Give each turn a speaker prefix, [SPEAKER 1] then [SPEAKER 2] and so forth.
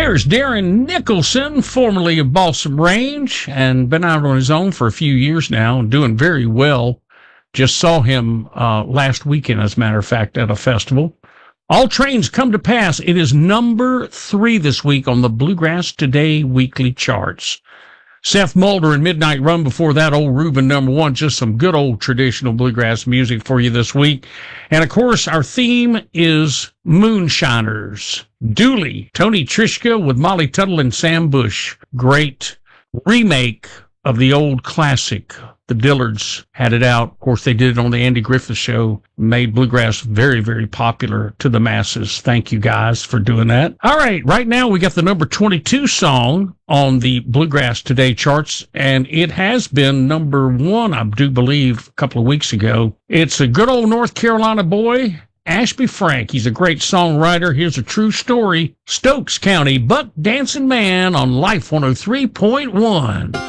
[SPEAKER 1] There's Darren Nicholson, formerly of Balsam Range, and been out on his own for a few years now and doing very well. Just saw him last weekend, as a matter of fact, at a festival. All Trains Come to Pass. It is number 3 this week on the Bluegrass Today weekly charts. Seth Mulder and Midnight Run before that, Old Reuben number 1. Just some good old traditional bluegrass music for you this week. And, of course, our theme is Moonshiners. Dooley, Tony Trischka with Molly Tuttle and Sam Bush. Great remake of the old classic. The Dillards had it out. Of course, they did it on the Andy Griffith Show. Made bluegrass very, very popular to the masses. Thank you, guys, for doing that. All right, right now we got the number 22 song on the Bluegrass Today charts, and it has been number 1, I do believe, a couple of weeks ago. It's a good old North Carolina boy, Ashby Frank. He's a great songwriter. Here's a true story. Stokes County Buck Dancing Man on Life 103.1.